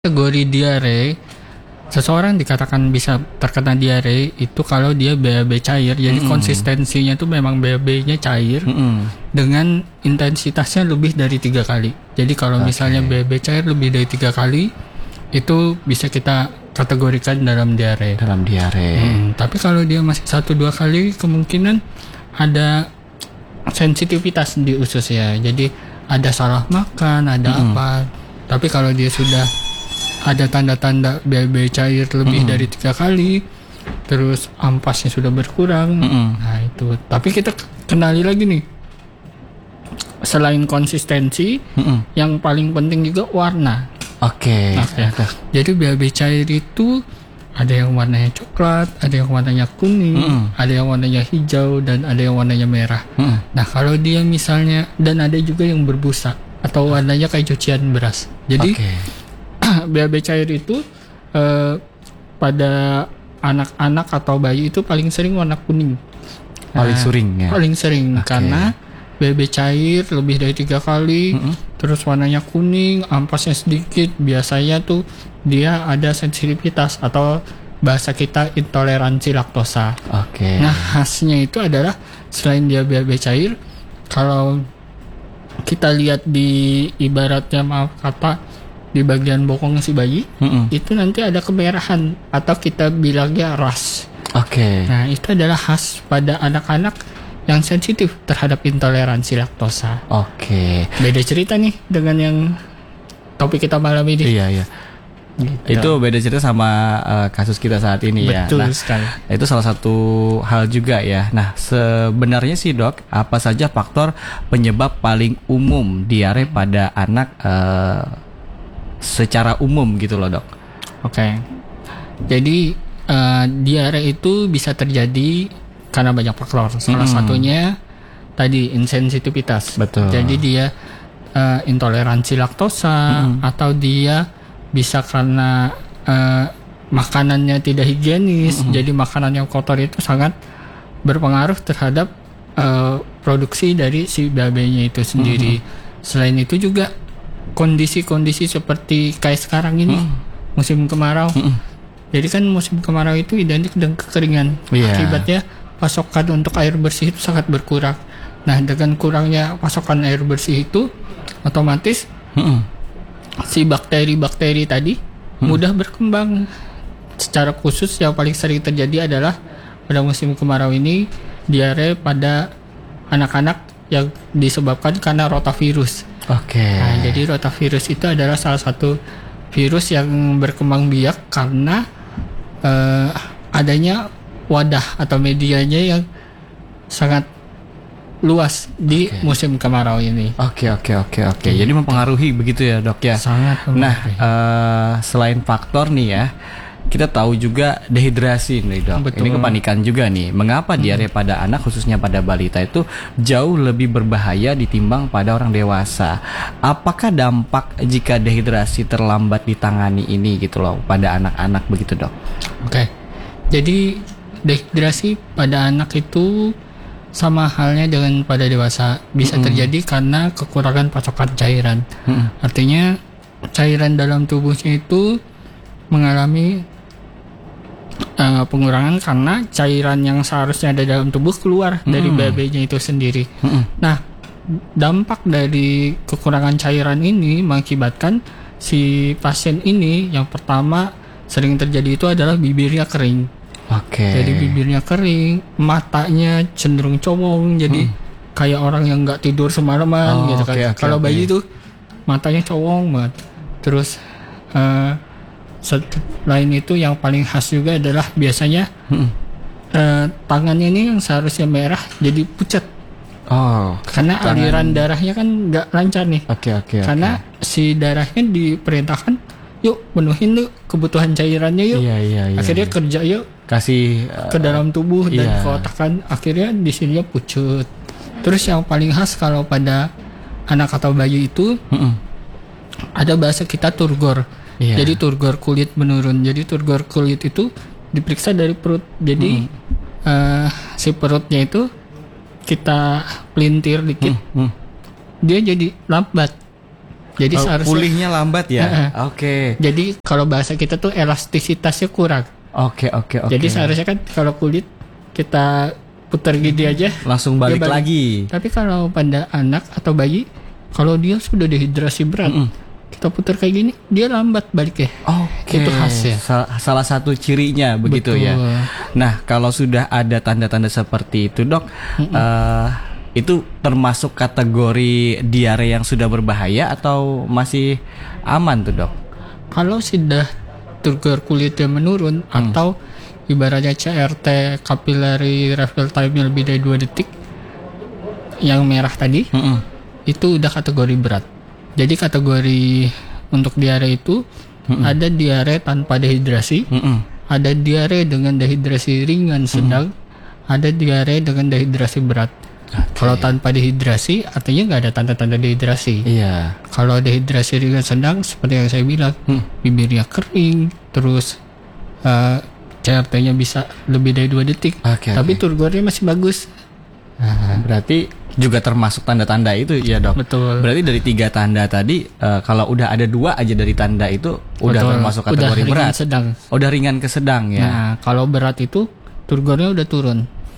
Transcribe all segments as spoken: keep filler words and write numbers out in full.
Kategori diare, seseorang dikatakan bisa terkena diare itu kalau dia B A B cair. Jadi mm-hmm. konsistensinya tuh memang B A B-nya cair mm-hmm. dengan intensitasnya lebih dari tiga kali. Jadi kalau okay. misalnya B A B cair lebih dari tiga kali, itu bisa kita kategorikan dalam diare. Dalam diare. Hmm, tapi kalau dia masih satu dua kali, kemungkinan ada sensitivitas di usus ya. Jadi ada salah makan, ada mm-hmm. apa. Tapi kalau dia sudah ada tanda-tanda B A B cair lebih mm-hmm. dari tiga kali, terus ampasnya sudah berkurang. Mm-hmm. Nah itu. Tapi kita kenali lagi nih, selain konsistensi, mm-hmm. yang paling penting juga warna. Oke. Okay. Okay. Jadi B A B cair itu ada yang warnanya coklat, ada yang warnanya kuning, mm-hmm. ada yang warnanya hijau, dan ada yang warnanya merah. Mm-hmm. Nah kalau dia misalnya, dan ada juga yang berbusa atau warnanya kayak cucian beras. Jadi okay. B A B cair itu eh, pada anak-anak atau bayi itu paling sering warna kuning. Paling nah, sering ya. Paling sering okay. karena B A B cair lebih dari tiga kali, mm-hmm. terus warnanya kuning, ampasnya sedikit. Biasanya tuh dia ada sensitivitas atau bahasa kita intoleransi laktosa. Oke. Okay. Nah khasnya itu adalah selain dia B A B cair, kalau kita lihat di ibaratnya maaf kata di bagian bokong si bayi, mm-mm. itu nanti ada kemerahan atau kita bilangnya ras. Oke. Okay. Nah itu adalah khas pada anak-anak yang sensitif terhadap intoleransi laktosa. Oke. Okay. Beda cerita nih dengan yang topik kita malam ini. Iya iya. Gitu. Itu beda cerita sama uh, kasus kita saat ini. Betul ya. Nah, sekali. Itu salah satu hal juga ya. Nah sebenarnya sih dok, apa saja faktor penyebab paling umum diare pada anak uh, secara umum gitu loh dok? Oke. Okay. Jadi uh, diare itu bisa terjadi karena banyak faktor. Salah mm-hmm. satunya tadi insensitivitas. Betul. Jadi dia uh, intoleransi laktosa mm-hmm. atau dia bisa karena uh, makanannya tidak higienis. Mm-hmm. Jadi makanan yang kotor itu sangat berpengaruh terhadap uh, produksi dari si B A B-nya itu sendiri. Mm-hmm. Selain itu juga kondisi-kondisi seperti kayak sekarang ini, mm. musim kemarau. Mm. Jadi kan musim kemarau itu identik dengan kekeringan. Yeah. Akibatnya pasokan untuk air bersih itu sangat berkurang. Nah dengan kurangnya pasokan air bersih itu, otomatis mm. si bakteri-bakteri tadi mm. mudah berkembang. Secara khusus yang paling sering terjadi adalah pada musim kemarau ini diare pada anak-anak yang disebabkan karena rotavirus. Oke. Okay. Nah, jadi rotavirus itu adalah salah satu virus yang berkembang biak karena uh, adanya wadah atau medianya yang sangat luas di okay. musim kemarau ini. Oke okay, oke okay, oke okay, oke. Jadi mempengaruhi begitu ya dok ya. Sangat mempengaruhi. Nah uh, selain faktor nih ya, kita tahu juga dehidrasi nih dok. Betul. Ini kepanikan juga nih. Mengapa hmm. diare pada anak khususnya pada balita itu jauh lebih berbahaya ditimbang pada orang dewasa? Apakah dampak jika dehidrasi terlambat ditangani ini gitu loh pada anak-anak begitu dok? Oke. Okay. Jadi dehidrasi pada anak itu sama halnya dengan pada dewasa, bisa hmm. terjadi karena kekurangan pasokan cairan. Hmm. Artinya cairan dalam tubuhnya itu mengalami Uh, pengurangan karena cairan yang seharusnya ada dalam tubuh keluar hmm. dari B A B-nya itu sendiri. Hmm. Nah, dampak dari kekurangan cairan ini mengakibatkan si pasien ini yang pertama sering terjadi itu adalah bibirnya kering. Oke. Okay. Jadi bibirnya kering, matanya cenderung cowong, jadi hmm. kayak orang yang nggak tidur semalaman oh, gitu kan. Okay, okay, Kalau okay. bayi tuh matanya cowong banget. Terus uh, selain itu yang paling khas juga adalah biasanya hmm. uh, tangannya ini yang seharusnya merah jadi pucat. Oh, karena tangan. Aliran darahnya kan nggak lancar nih. Oke okay, oke. Okay, karena okay. si darahnya diperintahkan, yuk penuhin tuh kebutuhan cairannya yuk. Iya, iya, iya, akhirnya iya. kerja yuk. Kasih uh, ke dalam tubuh iya. dan ke otak kan. Akhirnya di sininya pucat. Terus yang paling khas kalau pada anak atau bayi itu mm-mm. ada bahasa kita turgor. Yeah. Jadi turgor kulit menurun. Jadi turgor kulit itu diperiksa dari perut. Jadi hmm. uh, si perutnya itu kita pelintir dikit, hmm. Hmm. dia jadi lambat. Jadi oh, seharusnya pulihnya lambat ya. Oke. Okay. Jadi kalau bahasa kita tuh elastisitasnya kurang. Oke, okay, oke, okay, oke. Okay. Jadi seharusnya kan kalau kulit kita putar gini aja langsung balik, balik lagi. Tapi kalau pada anak atau bayi, kalau dia sudah dehidrasi berat, mm -mm. kita putar kayak gini, dia lambat balik ya. Oke. Okay. Itu khas ya. Sal- salah satu cirinya begitu. Betul. Ya. Nah, kalau sudah ada tanda-tanda seperti itu, Dok, mm -mm. Uh, itu termasuk kategori diare yang sudah berbahaya atau masih aman tuh, Dok? Kalau sudah turgor kulitnya menurun mm. atau ibaratnya C R T capillary refill time-nya lebih dari dua detik, yang merah tadi, mm-hmm. itu udah kategori berat. Jadi kategori untuk diare itu mm-hmm. ada diare tanpa dehidrasi, mm-hmm. ada diare dengan dehidrasi ringan sedang, mm-hmm. ada diare dengan dehidrasi berat. Okay. Kalau tanpa dehidrasi artinya nggak ada tanda-tanda dehidrasi. Iya. Kalau dehidrasi ringan sedang seperti yang saya bilang, mm. bibirnya kering, terus uh, C R T-nya bisa lebih dari dua detik, okay, tapi okay. turgornya masih bagus. Nah, berarti juga termasuk tanda-tanda itu ya, Dok? Betul. Berarti dari tiga tanda tadi, uh, kalau udah ada dua aja dari tanda itu, betul. Udah termasuk kategori udah berat. Sedang. Udah ringan ke sedang ya. Nah, kalau berat itu turgornya udah turun.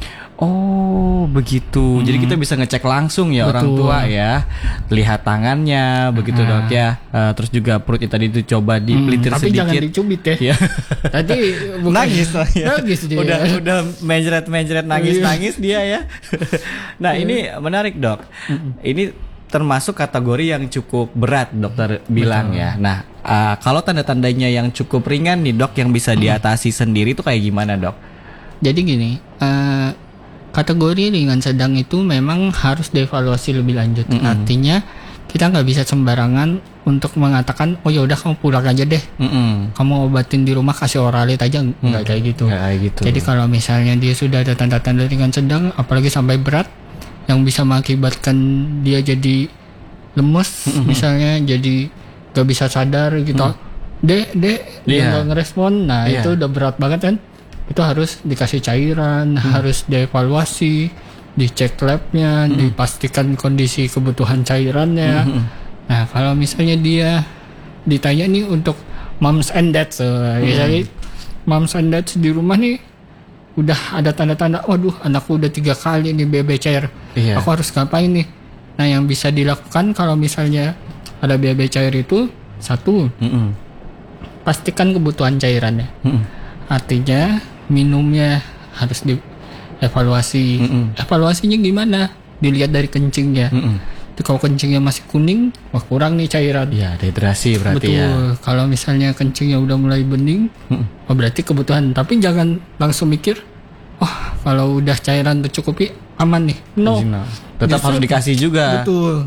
Oh, begitu. Hmm. Jadi kita bisa ngecek langsung ya. Betul. Orang tua ya, lihat tangannya, begitu nah. Dok ya. Uh, terus juga perutnya tadi itu coba dipelitir hmm, tapi sedikit. Tapi jangan dicubit ya. Tadi bukan nangis, ya. Nangis dia. Udah udah menjeret-menjeret nangis-nangis dia ya. Nah ini menarik, Dok. Ini termasuk kategori yang cukup berat, dokter bilang. Betul. Ya. Nah uh, kalau tanda-tandanya yang cukup ringan nih, Dok, yang bisa diatasi sendiri itu kayak gimana, Dok? Jadi gini. Uh, Kategori ringan sedang itu memang harus dievaluasi lebih lanjut. Mm-hmm. Artinya kita nggak bisa sembarangan untuk mengatakan, oh ya udah kamu pulang aja deh, mm-hmm. kamu obatin di rumah kasih oralit aja, nggak mm-hmm. kayak gitu. Nggak kayak gitu. Jadi kalau misalnya dia sudah ada tanda-tanda ringan sedang, apalagi sampai berat, yang bisa mengakibatkan dia jadi lemes, mm-hmm. misalnya jadi nggak bisa sadar gitu, mm-hmm. dek dek dia yeah. nggak ngerespon, nah yeah. itu udah berat banget kan. Itu harus dikasih cairan, hmm. harus dievaluasi, dicek labnya, hmm. dipastikan kondisi kebutuhan cairannya. Hmm. Nah kalau misalnya dia ditanya nih untuk moms and dads, hmm. misalnya moms and dads di rumah nih udah ada tanda-tanda, waduh anakku udah tiga kali nih B A B cair, iya. aku harus ngapain nih? Nah yang bisa dilakukan kalau misalnya ada B A B cair itu satu, hmm. pastikan kebutuhan cairannya. Hmm. Artinya minumnya harus dievaluasi. Mm-mm. Evaluasinya gimana? Dilihat dari kencingnya. Itu kalau kencingnya masih kuning, wah kurang nih cairan. Ya, dehidrasi berarti. Betul. Ya. Kalau misalnya kencingnya udah mulai bening, mm. oh berarti kebutuhan. Tapi jangan langsung mikir, oh kalau udah cairan tercukupi aman nih. No. no. Tetap Justru, harus dikasih juga. Betul.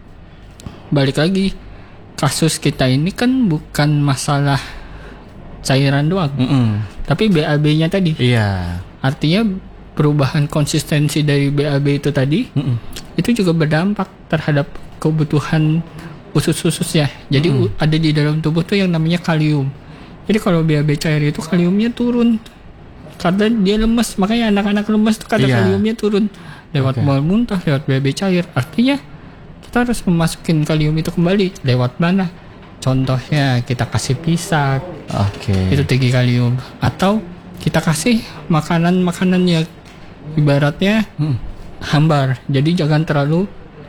Balik lagi, kasus kita ini kan bukan masalah cairan doang, mm-mm. tapi B A B-nya tadi. Iya. Artinya perubahan konsistensi dari B A B itu tadi, mm-mm. itu juga berdampak terhadap kebutuhan usus-ususnya. Jadi mm-mm. ada di dalam tubuh tuh yang namanya kalium. Jadi kalau B A B cair itu kaliumnya turun karena dia lemas. Makanya anak-anak lemas tuh karena yeah. kaliumnya turun lewat okay. mual muntah, lewat B A B cair. Artinya kita harus memasukin kalium itu kembali. Lewat mana? Contohnya kita kasih pisat, okay. itu tinggi kalium, atau kita kasih makanan-makanan yang ibaratnya hmm. hambar. Jadi jangan terlalu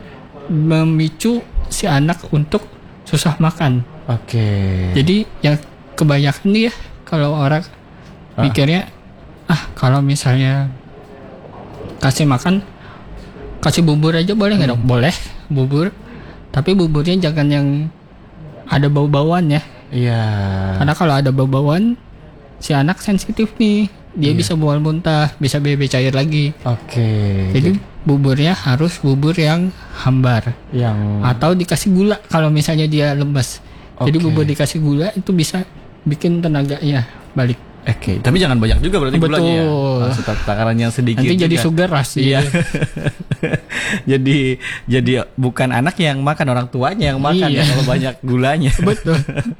memicu si anak untuk susah makan. Oke. Okay. Jadi yang kebanyakan nih ya kalau orang ah. mikirnya, ah kalau misalnya kasih makan, kasih bubur aja boleh nggak hmm. dok? Boleh bubur, tapi buburnya jangan yang ada bau-bauan ya. Iya. Karena kalau ada bau-bauan, si anak sensitif nih. Dia iya. bisa mual muntah, bisa B A B cair lagi. Oke. Okay. Jadi buburnya harus bubur yang hambar. Yang atau dikasih gula kalau misalnya dia lemes. Okay. Jadi bubur dikasih gula itu bisa bikin tenaganya balik. Oke, tapi jangan banyak juga berarti Betul. gulanya ya. Maksud takaran yang sedikit. Nanti juga. jadi sugar rush. Iya. jadi jadi bukan anak yang makan, orang tuanya yang makan Iya. ya kalau banyak gulanya. Betul.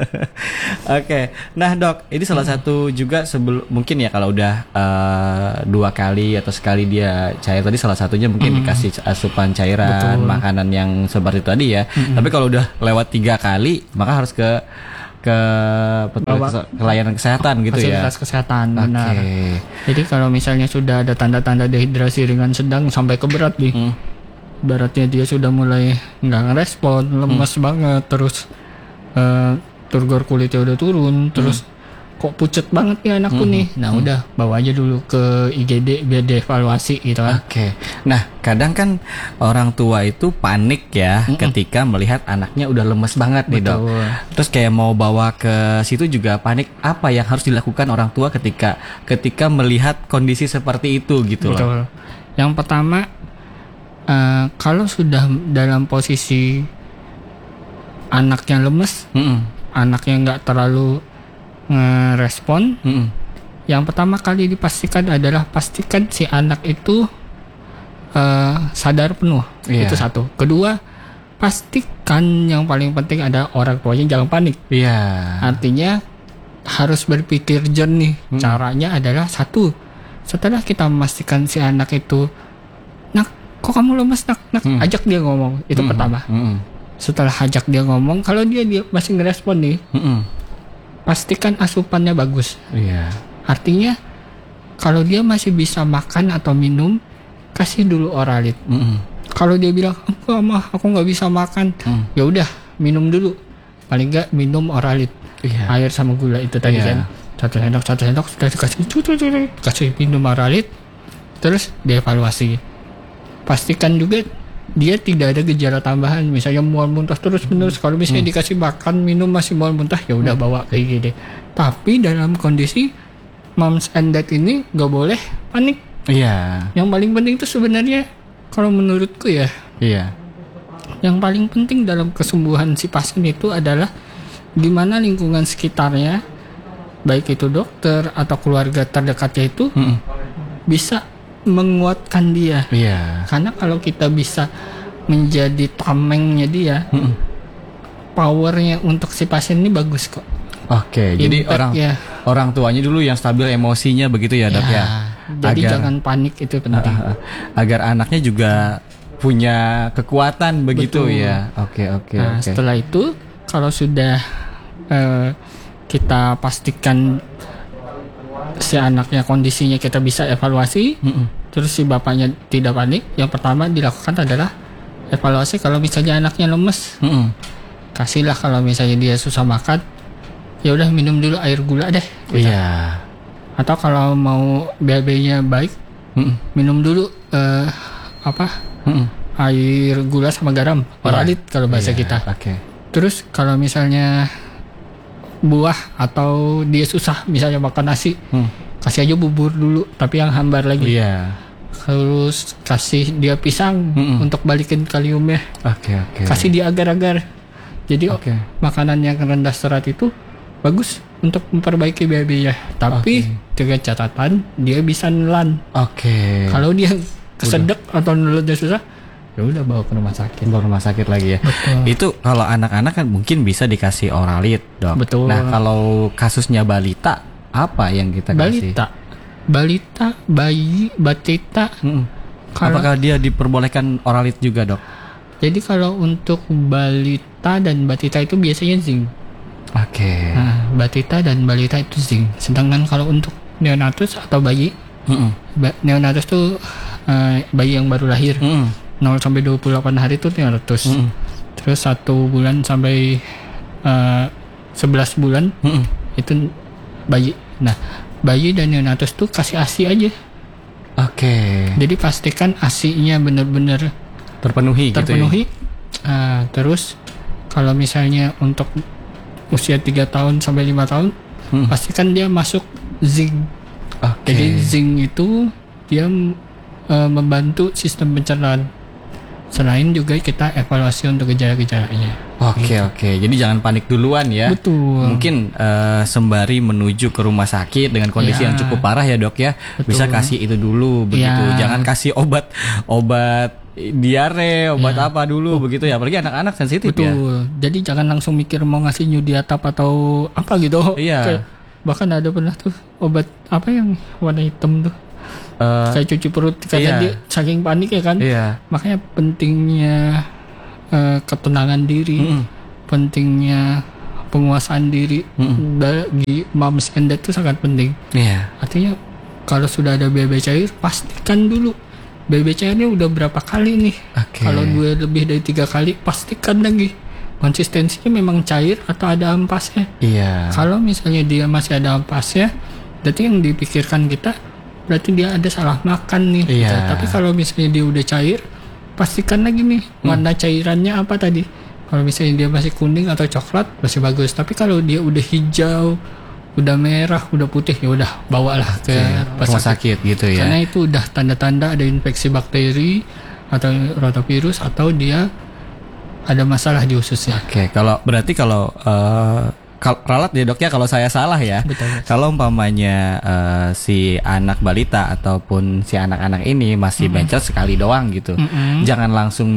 Oke. Nah, Dok, ini salah satu juga sebelum mungkin ya kalau udah uh, dua kali atau sekali dia cair tadi salah satunya mungkin Mm. dikasih asupan cairan, Betul. makanan yang seperti itu tadi ya. Mm-mm. Tapi kalau udah lewat tiga kali, maka harus ke ke petugas Bawa- ke layanan kesehatan gitu ya. Fasilitas kesehatan, benar. Oke. Jadi kalau misalnya sudah ada tanda-tanda dehidrasi ringan sedang sampai ke berat nih, Hmm. beratnya dia sudah mulai nggak ngerespon, lemes banget, terus eh, turgor kulitnya udah turun, terus kok pucet banget nih anakku Hmm. nih. Nah udah bawa aja dulu ke I G D biar dievaluasi gitu kan. Oke. Nah, kadang kan orang tua itu panik ya Mm-mm. ketika melihat anaknya udah lemes banget nih, Dok. Betul. Terus kayak mau bawa ke situ juga panik. Apa yang harus dilakukan orang tua ketika ketika melihat kondisi seperti itu gitu loh. Betul. Yang pertama, eh, kalau sudah dalam posisi anaknya lemes, Mm-mm. anaknya nggak terlalu ngerespon, Mm-mm. yang pertama kali dipastikan adalah pastikan si anak itu eh, sadar penuh. Iya. Itu satu. Kedua, pastikan yang paling penting ada orang tuanya jangan panik. Iya. Artinya harus berpikir jernih. Hmm. Caranya adalah satu, setelah kita memastikan si anak itu, nak, kok kamu lemes nak, nak, Hmm. ajak dia ngomong. Itu Mm-mm. pertama. Mm-mm. Setelah ajak dia ngomong, kalau dia dia masih ngerespon nih, Mm-mm. pastikan asupannya bagus. Iya. Artinya kalau dia masih bisa makan atau minum, kasih dulu Oralit. Mm-mm. Kalau dia bilang, enggak mah, aku nggak bisa makan, Mm. ya udah minum dulu. Paling nggak minum Oralit. Iya. Air sama gula itu tadi Iya. kan. Satu sendok, satu sendok sudah dikasih, cu, cu, cu, cu, kasih minum Oralit, terus dievaluasi. Pastikan juga dia tidak ada gejala tambahan, misalnya mual muntah terus menerus. Kalau misalnya dikasih makan minum masih mual muntah, ya udah bawa ke I G D. Tapi dalam kondisi moms and dad ini nggak boleh panik. Iya. Yang paling penting itu sebenarnya kalau menurutku ya, Iya. yang paling penting dalam kesembuhan si pasien itu adalah gimana lingkungan sekitarnya, baik itu dokter atau keluarga terdekatnya itu Mm-mm. bisa menguatkan dia. Iya. Karena kalau kita bisa menjadi tamengnya dia, Mm-mm. powernya untuk si pasien ini bagus kok. Oke, jadi Impact orang ya. orang tuanya dulu yang stabil emosinya begitu ya, Dok ya. Jadi Agar- jangan panik, itu penting. Uh, uh, agar anaknya juga punya kekuatan begitu Betul. ya. Oke, oke, Nah, oke. setelah itu kalau sudah eh, kita pastikan si anaknya kondisinya kita bisa evaluasi, Mm-mm. terus si bapaknya tidak panik, yang pertama dilakukan adalah evaluasi. Kalau misalnya anaknya lemes, Mm-mm. kasihlah. Kalau misalnya dia susah makan, ya udah minum dulu air gula deh. gitu. Iya. Atau kalau mau B A B-nya baik, Mm-mm. minum dulu eh, apa Mm-mm. air gula sama garam, Oralit kalau bahasa Iya, kita. Oke. Terus kalau misalnya buah atau dia susah misalnya makan nasi, Hmm. kasih aja bubur dulu tapi yang hambar lagi. Iya. Terus kasih dia pisang Mm-mm. untuk balikin kaliumnya. Oke, oke. Kasih dia agar-agar. Jadi Oke. makanan yang rendah serat itu bagus untuk memperbaiki B A B-nya. Tapi dengan catatan dia bisa nelan. Oke. Kalau dia kesedek atau nelannya susah, ya udah bawa ke rumah sakit. Bawa rumah sakit lagi ya. Betul. Itu kalau anak-anak kan mungkin bisa dikasih Oralit, Dok. Betul. Nah, kalau kasusnya balita apa yang kita kasih? Balita, balita, bayi, batita. Mm-mm. Kalau- Apakah dia diperbolehkan Oralit juga, Dok? Jadi kalau untuk balita dan batita itu biasanya zinc. Oke. Nah, batita dan balita itu zinc. Sedangkan kalau untuk neonatus atau bayi, Mm-mm. ba- neonatus tuh eh, bayi yang baru lahir, Mm-mm. nol sampai dua puluh delapan hari itu neonatus. Mm-mm. Terus satu bulan sampai eh, sebelas bulan Mm-mm. itu bayi. Nah, bayi dan neonatus tuh kasih A S I aja. Oke. Jadi pastikan A S I-nya benar-benar Terpenuhi, terpenuhi. gitu Ah, terus kalau misalnya untuk usia tiga tahun sampai lima tahun, Hmm. pastikan dia masuk zinc. ya. Oke. Jadi zinc itu dia eh, membantu sistem pencernaan. Selain juga kita evaluasi untuk gejala-gejalanya. Oke gitu. oke, jadi jangan panik duluan ya. Betul. Mungkin uh, sembari menuju ke rumah sakit dengan kondisi Ya. yang cukup parah ya dok ya, Betul. bisa kasih itu dulu begitu. Ya. Jangan kasih obat obat diare, obat Ya. apa dulu begitu ya. Apalagi anak-anak sensitif ya. Betul. Jadi jangan langsung mikir mau ngasih Nyudiatap atau apa gitu. Iya. Kayak, bahkan ada pernah tuh obat apa yang warna hitam tuh. Uh, Kayak cuci perut karena iya. dia saking panik ya kan. iya. Makanya pentingnya eh, ketenangan diri, Mm-mm. pentingnya penguasaan diri Mm-mm. bagi moms and dad itu sangat penting. Iya. Artinya kalau sudah ada B B cair, pastikan dulu B B cairnya udah berapa kali nih. Oke. Kalau dua lebih dari tiga kali, pastikan lagi konsistensinya memang cair atau ada ampasnya. Iya. Kalau misalnya dia masih ada ampasnya, berarti yang dipikirkan kita berarti dia ada salah makan nih. Iya. gitu. Tapi kalau misalnya dia udah cair, pastikan lagi nih warna cairannya apa tadi. Kalau misalnya dia masih kuning atau coklat masih bagus. Tapi kalau dia udah hijau, udah merah, udah putih, ya udah bawalah ke rumah Rumah sakit. sakit gitu ya. Karena itu udah tanda-tanda ada infeksi bakteri atau rotavirus atau dia ada masalah di ususnya. Oke, kalau berarti kalau uh, kal- ralat ya dok ya kalau saya salah ya. Betul. Kalau umpamanya uh, si anak balita ataupun si anak-anak ini masih Mm-mm. bencet sekali doang gitu, Mm-mm. jangan langsung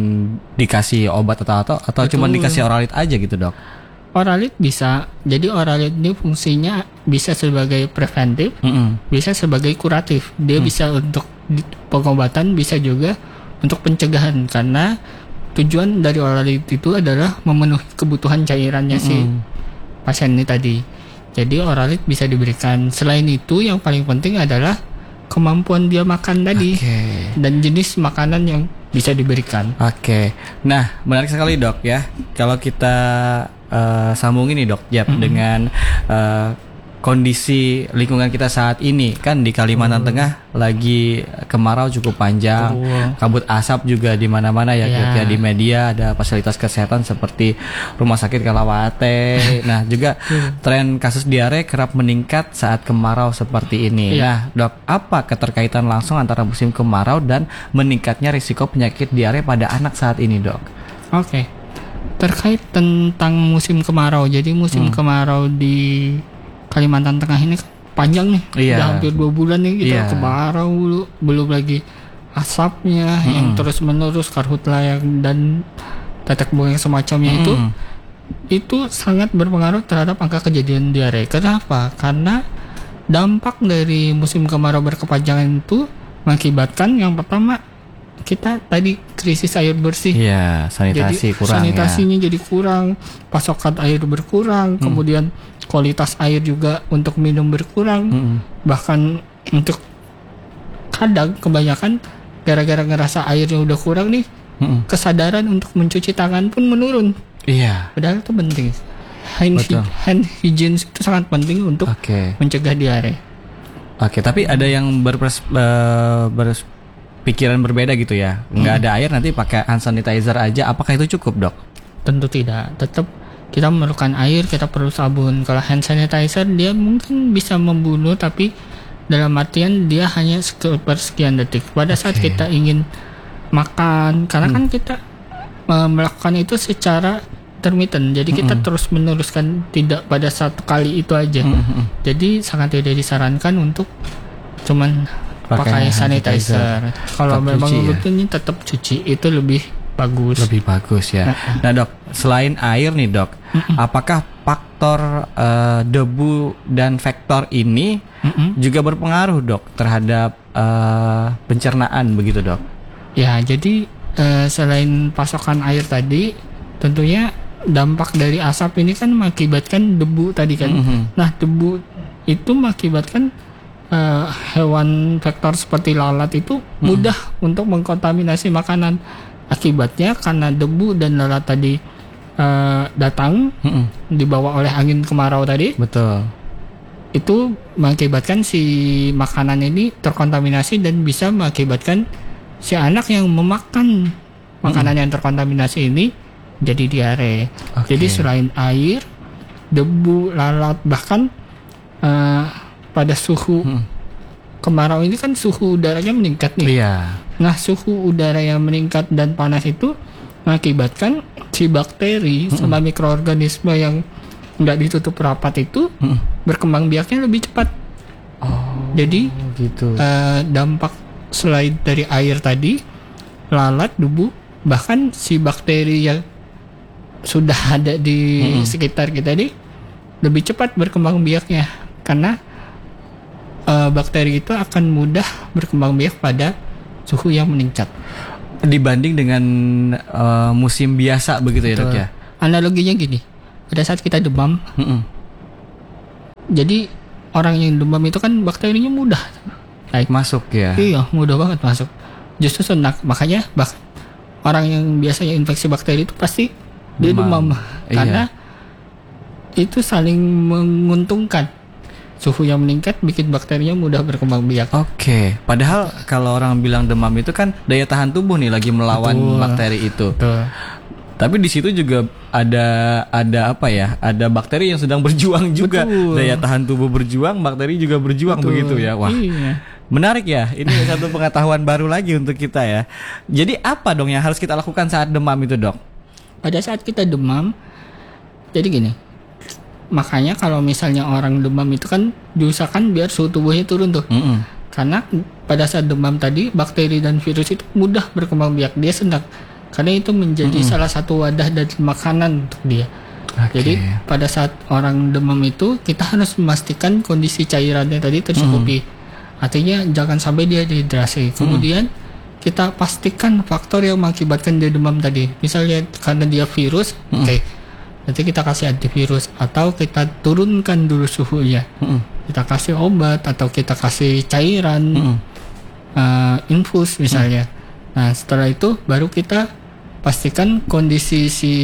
dikasih obat atau atau atau cuma Betul. dikasih oralit aja gitu dok. Oralit bisa. Jadi oralit ini fungsinya bisa sebagai preventif, Mm-mm. bisa sebagai kuratif. Dia Hmm. bisa untuk di- pengobatan, bisa juga untuk pencegahan. Karena tujuan dari oralit itu adalah memenuhi kebutuhan cairannya si Mm-mm. pasien ini tadi. Jadi oralit bisa diberikan. Selain itu yang paling penting adalah kemampuan dia makan tadi Oke. dan jenis makanan yang bisa diberikan. Oke, nah menarik sekali dok ya. Kalau kita uh, sambungin nih dok, Jap, Mm-mm. dengan uh, kondisi lingkungan kita saat ini kan di Kalimantan Mm. Tengah lagi kemarau cukup panjang, Betul. kabut asap juga di mana-mana ya, Iya. Dok, ya di media ada fasilitas kesehatan seperti Rumah Sakit Kalawate. Nah juga tren kasus diare kerap meningkat saat kemarau seperti ini. Iya. Nah dok, apa keterkaitan langsung antara musim kemarau dan meningkatnya risiko penyakit diare pada anak saat ini dok? Oke. Terkait tentang musim kemarau. Jadi musim Hmm. kemarau di Kalimantan Tengah ini kan panjang nih. Iya. Udah hampir dua bulan nih kita Iya. kemarau dulu. Belum lagi asapnya yang Mm-mm. terus menerus, karhutla yang dan tetek buang yang semacamnya itu. Mm-mm. Itu sangat berpengaruh terhadap angka kejadian diare. Kenapa? Karena dampak dari musim kemarau berkepanjangan itu mengakibatkan yang pertama kita tadi krisis air bersih. Iya, sanitasi Jadi kurang sanitasinya jadi kurang, pasokan air berkurang, kemudian kualitas air juga untuk minum berkurang, ya. Mm-mm. bahkan untuk kadang kebanyakan gara-gara ngerasa airnya udah kurang nih, Mm-mm. kesadaran untuk mencuci tangan pun menurun. Iya. Padahal itu penting. Hand, Betul. hy- hand hygiene itu sangat penting untuk Oke. mencegah diare. Oke, tapi ada yang berpers, eh, berpikiran berbeda gitu ya. Nggak ada air nanti pakai hand sanitizer aja. Apakah itu cukup, Dok? Tentu tidak. Tetap kita memerlukan air, kita perlu sabun. Kalau hand sanitizer dia mungkin bisa membunuh, tapi dalam artian dia hanya sepersekian detik. Pada saat Oke. kita ingin makan, karena kan kita eh, melakukan itu secara intermittent. Jadi kita terus meneruskan, tidak pada satu kali itu aja. Mm-mm. Jadi sangat tidak disarankan untuk cuman Pakai pakai, hand sanitizer. sanitizer. Kalau Tetap memang cuci ya? rutinnya tetap cuci, itu lebih bagus. Lebih bagus ya. Nah, Dok, selain air nih, Dok, apakah faktor eh, debu dan vektor ini Mm-mm. juga berpengaruh, Dok, terhadap eh, pencernaan begitu, Dok? Ya, jadi eh, selain pasokan air tadi, tentunya dampak dari asap ini kan mengakibatkan debu tadi kan. Mhm. Nah, debu itu mengakibatkan eh, hewan vektor seperti lalat itu mudah untuk mengkontaminasi makanan. Akibatnya karena debu dan lalat tadi eh, datang Mm-mm. dibawa oleh angin kemarau tadi, Betul. itu mengakibatkan si makanan ini terkontaminasi dan bisa mengakibatkan si anak yang memakan makanan yang terkontaminasi ini jadi diare. Oke. Jadi selain air, debu, lalat, bahkan eh, pada suhu Hmm. kemarau ini kan suhu udaranya meningkat nih. Iya. Nah, suhu udara yang meningkat dan panas itu mengakibatkan si bakteri mm-hmm. sama mikroorganisme yang nggak ditutup rapat itu mm-hmm. berkembang biaknya lebih cepat. Oh, jadi gitu. Uh, dampak selain dari air tadi, lalat, debu, bahkan si bakteri yang sudah ada di mm-hmm. sekitar kita ini lebih cepat berkembang biaknya, karena uh, bakteri itu akan mudah berkembang biak pada suhu yang meningkat dibanding dengan uh, musim biasa begitu ya, Dok ya. Analoginya gini, pada saat kita demam, mm-hmm. jadi orang yang demam itu kan bakterinya mudah naik masuk ya. Iya, mudah banget masuk. Justru senak, makanya bak- orang yang biasanya infeksi bakteri itu pasti dia demam, demam. Karena iya. itu saling menguntungkan. Suhu yang meningkat bikin bakterinya mudah berkembang biak. Oke, okay. Padahal kalau orang bilang demam itu kan daya tahan tubuh nih lagi melawan Betul. bakteri itu. Betul. Tapi di situ juga ada ada apa ya? Ada bakteri yang sedang berjuang juga. Betul. Daya tahan tubuh berjuang, bakteri juga berjuang. Betul. Begitu ya. Wah. Iya. Menarik ya. Ini satu pengetahuan baru lagi untuk kita ya. Jadi apa dong yang harus kita lakukan saat demam itu, Dok? Pada saat kita demam, jadi gini. Makanya kalau misalnya orang demam itu kan diusahakan biar suhu tubuhnya turun tuh. Mm-hmm. Karena pada saat demam tadi bakteri dan virus itu mudah berkembang biak, dia senang. Karena itu menjadi mm-hmm. salah satu wadah dari makanan untuk dia. Okay. Jadi pada saat orang demam itu kita harus memastikan kondisi cairannya tadi tercukupi. Mm-hmm. Artinya jangan sampai dia dehidrasi. Kemudian mm-hmm. kita pastikan faktor yang mengakibatkan dia demam tadi. Misalnya karena dia virus, mm-hmm. oke. Okay. Nanti kita kasih antivirus atau kita turunkan dulu suhunya. Mm-hmm. Kita kasih obat atau kita kasih cairan, mm-hmm. uh, infus misalnya. Mm-hmm. Nah setelah itu baru kita pastikan kondisi si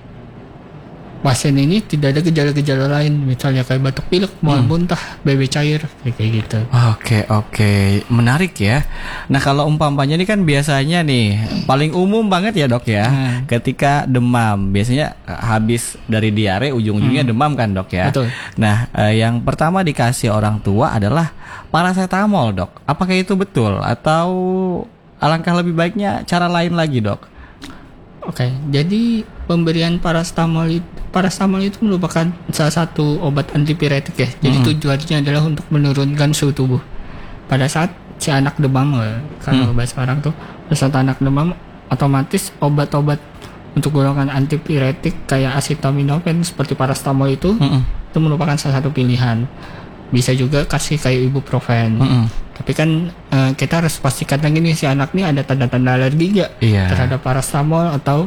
pasien ini tidak ada gejala-gejala lain, misalnya kayak batuk pilek, mual hmm. muntah, B B cair, kayak gitu. Oke oke, menarik ya. Nah kalau umpamanya ini kan biasanya nih paling umum banget ya, Dok ya. Hmm. Ketika demam biasanya habis dari diare ujung-ujungnya hmm. demam kan, Dok ya. Betul. Nah eh, yang pertama dikasih orang tua adalah paracetamol, Dok. Apakah itu betul atau alangkah lebih baiknya cara lain lagi, Dok? Oke, jadi pemberian paracetamol itu, paracetamol itu merupakan salah satu obat antipiretik ya. Jadi hmm. tujuannya adalah untuk menurunkan suhu tubuh. Pada saat si anak demam, kalau hmm. bahasa orang tuh, pada saat anak demam, otomatis obat-obat untuk golongan antipiretik kayak acetaminophen seperti paracetamol itu, hmm. itu merupakan salah satu pilihan. Bisa juga kasih kayak ibuprofen. Hmm. Tapi kan uh, kita harus pastikan lagi nih si anak nih ada tanda-tanda alergi nggak yeah. terhadap paracetamol atau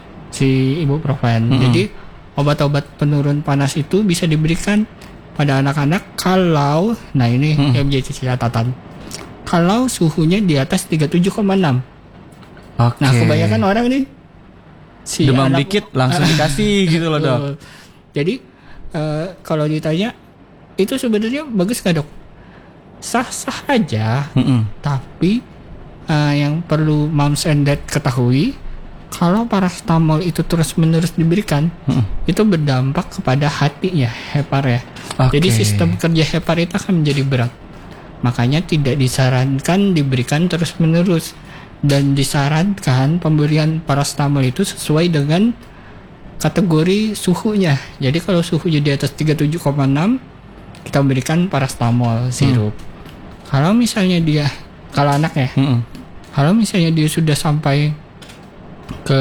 si ibuprofen. Mm-hmm. Jadi obat-obat penurun panas itu bisa diberikan pada anak-anak kalau, nah ini mm-hmm. yang menjadi catatan, kalau suhunya di atas tiga puluh tujuh koma enam. Okay. Nah kebanyakan orang nih si demam anak, dikit langsung dikasih gitu loh, Dok. Jadi uh, kalau ditanya itu sebenarnya bagus nggak, Dok? Sah-sah aja, mm-hmm. tapi uh, yang perlu moms and dad ketahui, kalau paracetamol itu terus-menerus diberikan, mm-hmm. itu berdampak kepada hatinya, hepar ya. Okay. Jadi sistem kerja hepar itu akan menjadi berat. Makanya tidak disarankan diberikan terus-menerus, dan disarankan pemberian paracetamol itu sesuai dengan kategori suhunya. Jadi kalau suhunya di atas tiga puluh tujuh koma enam, kita berikan paracetamol sirup. Mm. Kalau misalnya dia, kalau anak ya, mm-hmm. kalau misalnya dia sudah sampai ke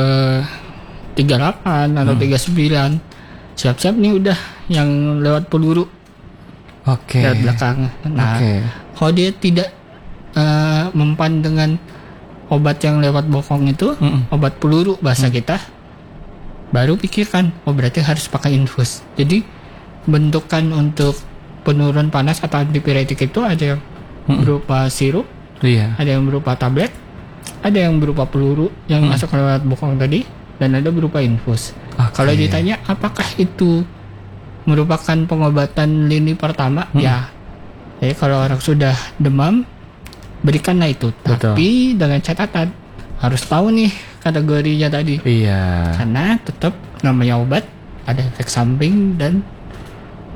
tiga puluh delapan atau mm. tiga puluh sembilan, siap-siap nih udah yang lewat peluru. Oke. Okay. Lewat belakang. Nah, okay. kalau dia tidak uh, mempan dengan obat yang lewat bokong itu, mm-hmm. obat peluru bahasa mm. kita, baru pikirkan, oh berarti harus pakai infus. Jadi bentukan untuk penurun panas atau antipiretik itu ada yang Hmm. berupa sirup, iya. ada yang berupa tablet, ada yang berupa peluru yang hmm. masuk lewat bokong tadi, dan ada berupa infus. Okay. Kalau ditanya apakah itu merupakan pengobatan lini pertama, hmm. ya. Jadi kalau orang sudah demam, berikanlah itu. Betul. Tapi dengan catatan harus tahu nih kategorinya tadi. Iya. Karena tetap namanya obat, ada efek samping dan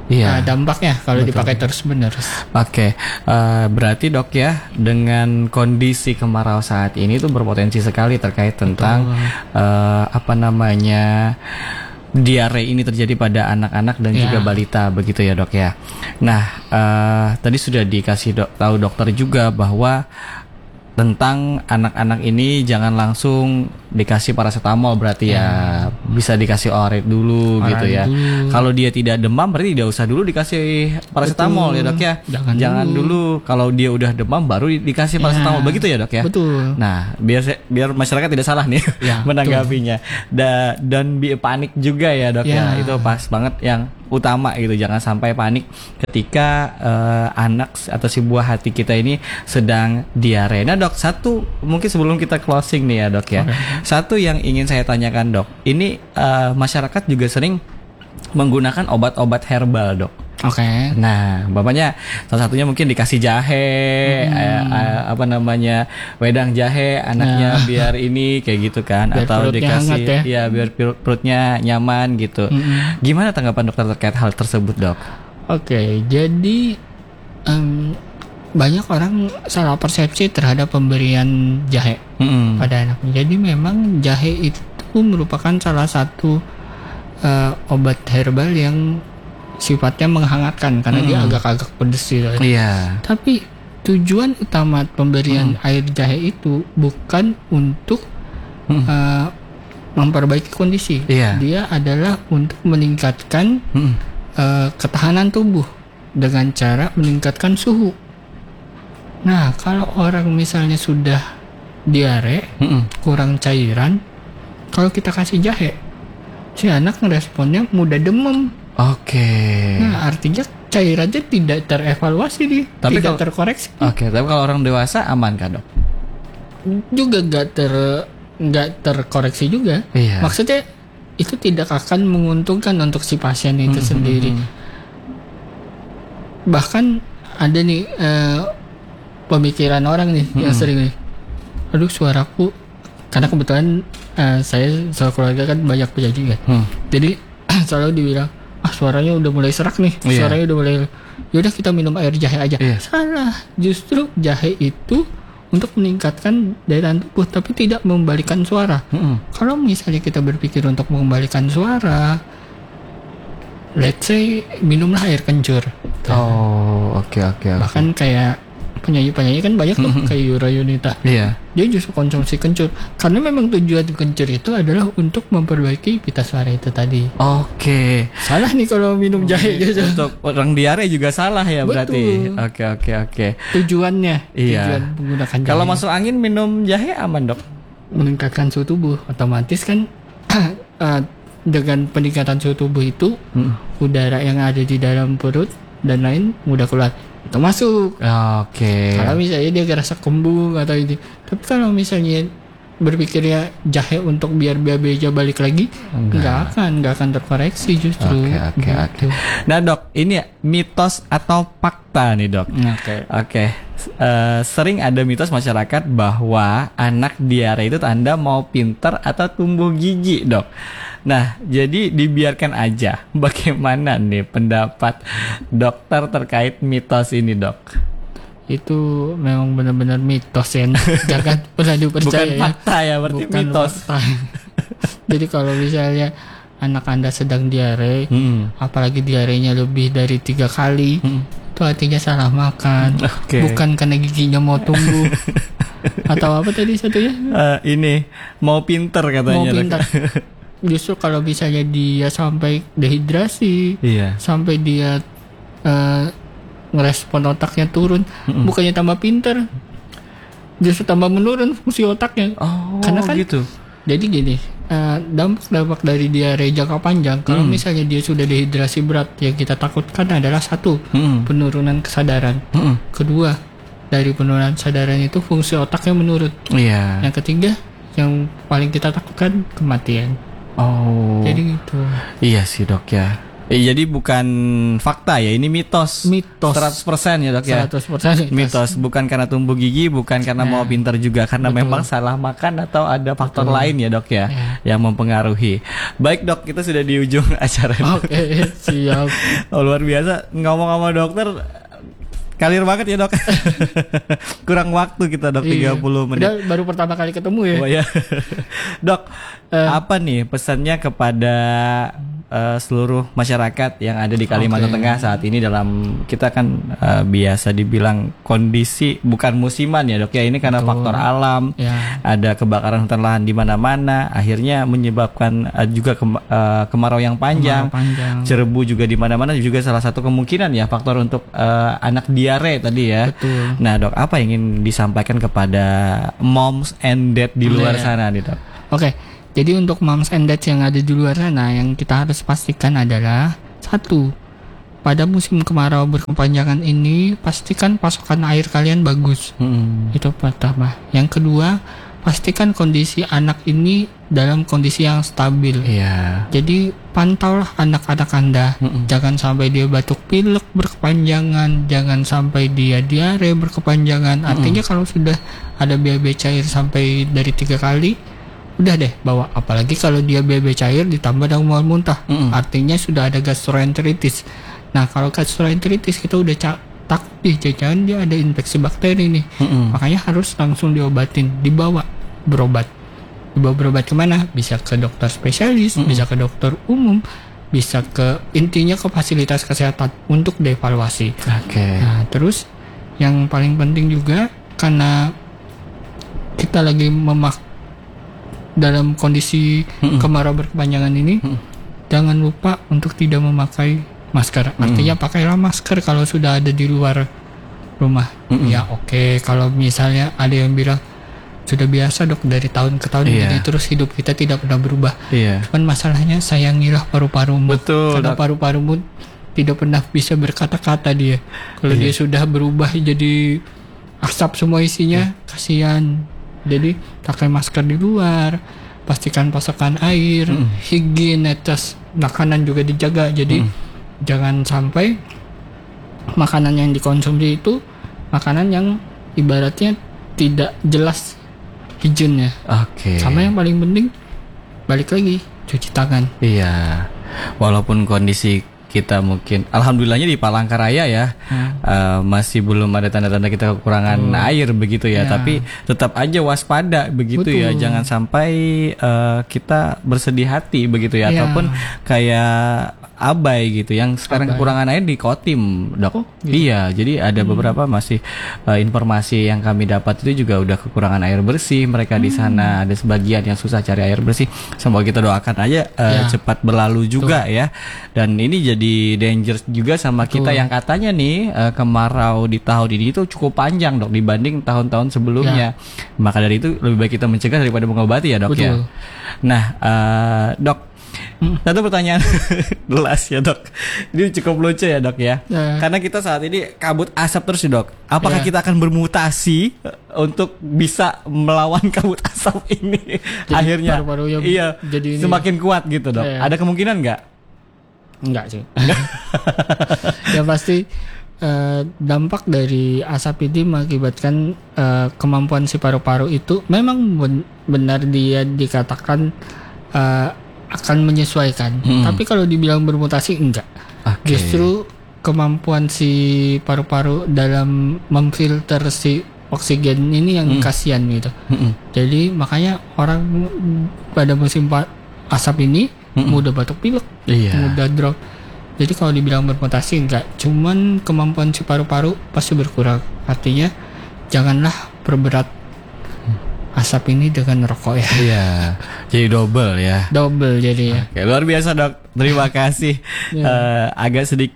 Iya. uh, dampaknya kalau Betul. dipakai terus menerus. Oke, uh, berarti dok ya, dengan kondisi kemarau saat ini tuh berpotensi sekali terkait tentang uh, apa namanya diare ini terjadi pada anak-anak dan Ya. juga balita, begitu ya dok ya. Nah, uh, tadi sudah dikasih dok, tahu dokter juga bahwa tentang anak-anak ini jangan langsung dikasih paracetamol, berarti ya, ya bisa dikasih oret dulu Oret gitu ya. dulu. Kalau dia tidak demam berarti tidak usah dulu dikasih paracetamol. Betul. Ya dok ya. Jangan, jangan dulu. dulu kalau dia udah demam baru dikasih paracetamol, ya. Begitu ya dok ya. Betul. Nah, biar biar masyarakat tidak salah nih ya, menanggapinya. Da, dan bi panik juga ya dok ya. ya. Itu pas banget yang utama gitu, jangan sampai panik ketika uh, anak atau si buah hati kita ini sedang diare. Nah dok, satu mungkin sebelum kita closing nih ya dok ya, okay. Satu yang ingin saya tanyakan dok, ini uh, masyarakat juga sering menggunakan obat-obat herbal dok. Oke. Okay. Nah, bapaknya salah satunya mungkin dikasih jahe, hmm. eh, eh, apa namanya wedang jahe, anaknya nah. biar ini kayak gitu kan, biar atau dikasih, ya? ya biar perutnya nyaman gitu. Hmm. Gimana tanggapan dokter terkait hal tersebut dok? Oke, okay, jadi um, banyak orang salah persepsi terhadap pemberian jahe hmm. pada anaknya. Jadi memang jahe itu merupakan salah satu uh, obat herbal yang sifatnya menghangatkan karena mm. dia agak-agak pedes gitu. Iya. Tapi tujuan utama pemberian mm. air jahe itu bukan untuk mm. uh, memperbaiki kondisi. Iya. Dia adalah untuk meningkatkan mm. uh, ketahanan tubuh dengan cara meningkatkan suhu. Nah, kalau orang misalnya sudah diare, mm. kurang cairan, kalau kita kasih jahe, si anak ngeresponnya mudah demam. Oke. Okay. Nah, artinya cairannya tidak terevaluasi nih, tapi tidak kalau, terkoreksi. Oke, okay, tapi kalau orang dewasa aman kan dok? Juga nggak ter nggak terkoreksi juga. Iya. Maksudnya itu tidak akan menguntungkan untuk si pasien itu mm-hmm. sendiri. Bahkan ada nih uh, pemikiran orang nih mm-hmm. yang sering nih, aduh suaraku, karena kebetulan uh, saya soal keluarga kan banyak penyaji kan, mm. jadi selalu dibilang, ah suaranya udah mulai serak nih, yeah. suaranya udah mulai, yaudah kita minum air jahe aja. Yeah. Salah, justru jahe itu untuk meningkatkan daya tahan tubuh, tapi tidak membalikan suara. Mm-hmm. Kalau misalnya kita berpikir untuk mengembalikan suara, let's say minumlah air kencur. Oh, oke okay, oke. Okay, okay. Bahkan kayak penyanyi-penyanyi kan banyak tuh, mm-hmm. kayak Yura Yunita. Iya. Dia justru konsumsi kencur karena memang tujuan kencur itu adalah untuk memperbaiki pita suara itu tadi. Oke. Okay. Salah nih kalau minum jahe gitu. Untuk orang diare juga salah ya. Betul. Berarti. Oke oke oke. Tujuannya. Iya. Tujuan menggunakan jahe. Kalau masuk angin minum jahe aman dok? Meningkatkan suhu tubuh. Otomatis kan uh, dengan peningkatan suhu tubuh itu hmm. udara yang ada di dalam perut dan lain mudah keluar. Itu masuk. Oke. Okay. Kalau misalnya dia ngerasa kembung atau ini, tapi kalau misalnya berpikirnya jahe untuk biar B A B aja balik lagi, enggak, enggak akan, enggak akan terkoreksi justru. Oke, oke, oke. Nah dok, ini ya, mitos atau fakta nih dok. Oke. Okay. Oke. Okay. Uh, sering ada mitos masyarakat bahwa anak diare itu tanda mau pintar atau tumbuh gigi dok. Nah, jadi dibiarkan aja. Bagaimana nih pendapat dokter terkait mitos ini, dok? Itu memang benar-benar mitos ya. Jangan pernah dipercaya. Bukan fakta ya, berarti bukan mitos. Fakta. Jadi kalau misalnya anak Anda sedang diare, hmm. apalagi diarenya lebih dari tiga kali, hmm. itu artinya salah makan. Okay. Bukan karena giginya mau tumbuh. Atau apa tadi satunya? Uh, ini, mau pinter katanya. Mau pinter. Justru kalau misalnya dia sampai dehidrasi, iya. sampai dia uh, ngerespon otaknya turun, mm-mm. bukannya tambah pinter, justru tambah menurun fungsi otaknya. Oh, karena kan gitu. Jadi gini, uh, dampak-dampak dari diare jangka panjang, kalau mm. misalnya dia sudah dehidrasi berat, yang kita takutkan adalah satu, mm. penurunan kesadaran. Mm. Kedua, dari penurunan kesadaran itu fungsi otaknya menurun. Iya. Yang ketiga, yang paling kita takutkan kematian. Oh. Jadi gitu. Iya sih dok ya. Eh, jadi bukan fakta ya, ini mitos. Mitos. seratus persen ya dok ya. seratus persen mitos. Mitos, bukan karena tumbuh gigi, bukan karena Ya. mau pintar juga, karena Betul. memang salah makan atau ada faktor Betul. lain ya dok ya, Ya. yang mempengaruhi. Baik dok, kita sudah di ujung acara. Oke, siap. Oh, luar biasa, ngomong sama dokter kalir banget ya dok. Kurang waktu kita dok, Iya. tiga puluh menit. Udah baru pertama kali ketemu ya. Oh ya. Dok, Eh. apa nih pesannya kepada eh, seluruh masyarakat yang ada di Kalimantan Oke. Tengah saat ini dalam, kita kan eh, biasa dibilang kondisi bukan musiman ya dok ya, ini karena Betul. faktor alam. Ya. Ada kebakaran hutan lahan di mana-mana, akhirnya menyebabkan eh, juga kem- eh, kemarau yang panjang. Kemarau panjang. Cerebu juga di mana-mana, juga salah satu kemungkinan ya faktor untuk eh, anak diare tadi ya. Betul. Nah dok, apa yang ingin disampaikan kepada moms and dad di luar Iya. sana nih dok? Oke, jadi untuk moms and dads yang ada di luar sana, yang kita harus pastikan adalah satu, pada musim kemarau berkepanjangan ini pastikan pasokan air kalian bagus. Hmm. Itu pertama. Yang kedua, pastikan kondisi anak ini dalam kondisi yang stabil. Iya. Jadi pantaulah anak-anak Anda. Mm-mm. Jangan sampai dia batuk pilek berkepanjangan, jangan sampai dia diare berkepanjangan. Artinya kalau sudah ada B A B cair sampai dari tiga kali, udah deh bawa. Apalagi kalau dia B A B cair ditambah dengan mual muntah, Mm-mm. artinya sudah ada gastroenteritis. Nah kalau gastroenteritis kita udah ca- takut nih, jangan dia ada infeksi bakteri nih. Mm-mm. Makanya harus langsung diobatin, dibawa berobat. Dibawa berobat kemana? Bisa ke dokter spesialis, Mm-mm. bisa ke dokter umum, bisa ke, intinya ke fasilitas kesehatan untuk dievaluasi. Oke. Nah, terus yang paling penting juga, karena kita lagi memak dalam kondisi Mm-mm. kemarau berkepanjangan ini, Mm-mm. jangan lupa untuk tidak memakai masker. Artinya pakailah masker kalau sudah ada di luar rumah. Mm-mm. Ya oke, kalau misalnya ada yang bilang sudah biasa dok dari tahun ke tahun, Iya. jadi terus hidup kita tidak pernah berubah. Iya. Cuman masalahnya sayangilah paru-parumu. Betul, Karena Dok. paru-parumu tidak pernah bisa berkata-kata dia. Kalau Iya. dia sudah berubah jadi asap semua isinya, Iya. kasihan. Jadi pakai masker di luar, pastikan pasokan air, Mm. higienitas makanan juga dijaga. Jadi Mm. jangan sampai makanan yang dikonsumsi itu makanan yang ibaratnya tidak jelas izinnya. Oke. Sama yang paling penting, balik lagi cuci tangan. Iya. Walaupun kondisi kita mungkin, alhamdulillahnya di Palangkaraya ya, Hmm. eh, masih belum ada tanda-tanda kita kekurangan air begitu ya, Ya. tapi tetap aja waspada begitu ya, Betul. jangan sampai eh, kita bersedih hati begitu ya, Ya. ataupun kayak abai gitu yang sekarang Abai. kekurangan air di Kotim, dok. Oh, gitu. Iya, jadi ada beberapa masih eh, informasi yang kami dapat itu juga udah kekurangan air bersih mereka di sana, ada sebagian yang susah cari air bersih. Semoga kita doakan aja eh, Ya. cepat berlalu juga ya. Dan ini jadi dangerous juga sama kita Betul. yang katanya nih eh, kemarau di tahun ini itu cukup panjang dok dibanding tahun-tahun sebelumnya. Maka dari itu lebih baik kita mencegah daripada mengobati ya dok ya. Betul. Nah eh, dok, satu pertanyaan gelas ya dok. Ini cukup lucu ya dok ya. Ya. Karena kita saat ini kabut asap terus ya dok. Apakah Ya. kita akan bermutasi eh, untuk bisa melawan kabut asap ini? Jadi Akhirnya paru-parunya iya jadi ini- semakin kuat gitu dok. Ya. Ada kemungkinan nggak? Enggak sih. Ya pasti eh, dampak dari asap ini mengakibatkan eh, kemampuan si paru-paru itu memang ben- benar dia dikatakan eh, akan menyesuaikan. Hmm. Tapi kalau dibilang bermutasi enggak. Oke. Justru kemampuan si paru-paru dalam memfilter si oksigen ini yang Hmm. kasihan gitu. Mm-mm. Jadi makanya orang pada musim pa- asap ini Mm-mm. mudah batuk pilek, Iya. mudah drop. Jadi kalau dibilang bermutasi enggak, cuman kemampuan si paru-paru pasti berkurang. Artinya janganlah perberat asap ini dengan rokok ya. Iya. Jadi double ya. Double jadi ya. Oke, luar biasa dok. Terima kasih. Ya. Eh, agak sedikit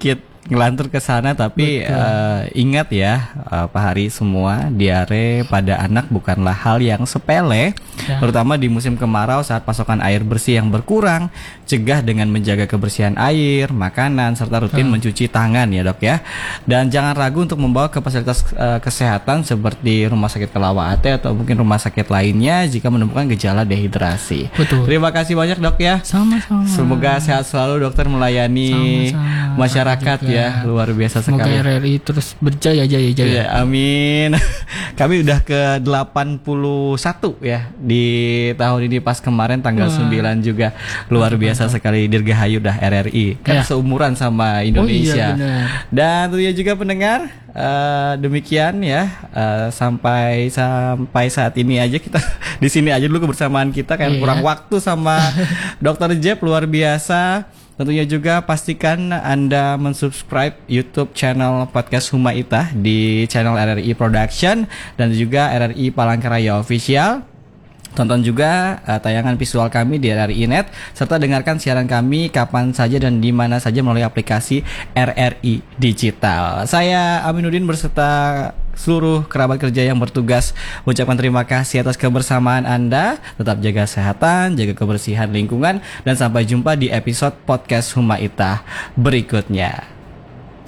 ngelantur ke sana, tapi uh, ingat ya uh, Pak Hari semua, diare pada anak bukanlah hal yang sepele, ya. Terutama di musim kemarau saat pasokan air bersih yang berkurang. Cegah dengan menjaga kebersihan air, makanan, serta rutin hmm. mencuci tangan ya dok ya. Dan jangan ragu untuk membawa ke fasilitas uh, kesehatan seperti Rumah Sakit Kelawate atau mungkin rumah sakit lainnya jika menemukan gejala dehidrasi. Betul. Terima kasih banyak dok ya. Sama-sama. Semoga sehat selalu dokter melayani Sama-sama. masyarakat juga. Ya, luar biasa Semoga sekali. R R I terus berjaya jaya jaya. Ya, amin. Kami udah ke delapan puluh satu ya di tahun ini, pas kemarin tanggal Wah. sembilan juga. Luar biasa sekali, dirgahayu dah R R I. Kan ya. seumuran sama Indonesia. Oh, iya, Dan tentunya juga pendengar, uh, demikian ya uh, sampai sampai saat ini aja kita di sini aja dulu kebersamaan kita, kayak iya. kurang waktu sama dokter Jeb, luar biasa. Tentunya juga pastikan Anda mensubscribe YouTube channel Podcast Humaitah di channel R R I Production dan juga R R I Palangkaraya Official. Tonton juga uh, tayangan visual kami di R R I Net, serta dengarkan siaran kami kapan saja dan di mana saja melalui aplikasi R R I Digital. Saya Aminuddin berserta seluruh kerabat kerja yang bertugas mengucapkan terima kasih atas kebersamaan Anda. Tetap jaga kesehatan, jaga kebersihan lingkungan, dan sampai jumpa di episode Podcast Humaitah berikutnya.